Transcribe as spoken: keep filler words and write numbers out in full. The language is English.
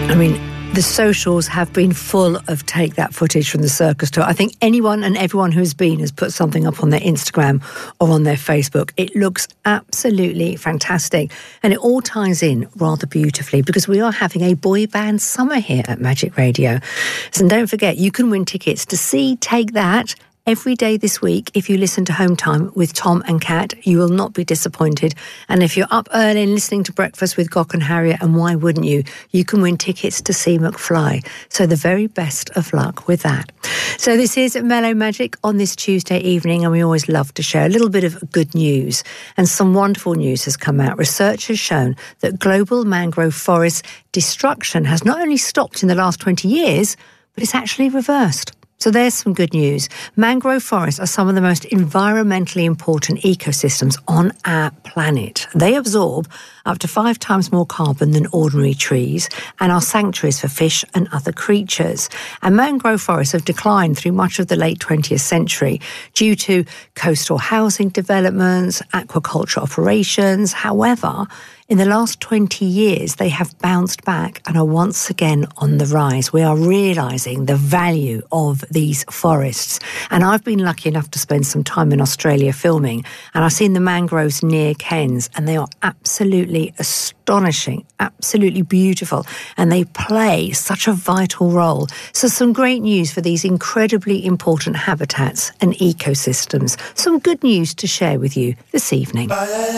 I mean, the socials have been full of take that footage from the circus tour. I think anyone and everyone who's been has put something up on their Instagram or on their Facebook. It looks absolutely fantastic. And it all ties in rather beautifully because we are having a boy band summer here at Magic Radio. So don't forget, you can win tickets to see Take That every day this week. If you listen to Home Time with Tom and Kat, you will not be disappointed. And if you're up early and listening to Breakfast with Gok and Harriet, and why wouldn't you, you can win tickets to see McFly. So the very best of luck with that. So this is Mellow Magic on this Tuesday evening, and we always love to share a little bit of good news. And some wonderful news has come out. Research has shown that global mangrove forest destruction has not only stopped in the last twenty years, but it's actually reversed. So there's some good news. Mangrove forests are some of the most environmentally important ecosystems on our planet. They absorb up to five times more carbon than ordinary trees and are sanctuaries for fish and other creatures. And mangrove forests have declined through much of the late twentieth century due to coastal housing developments, aquaculture operations. However, in the last twenty years, they have bounced back and are once again on the rise. We are realising the value of these forests. And I've been lucky enough to spend some time in Australia filming, and I've seen the mangroves near Cairns, and they are absolutely astonishing, absolutely beautiful, and they play such a vital role. So some great news for these incredibly important habitats and ecosystems. Some good news to share with you this evening.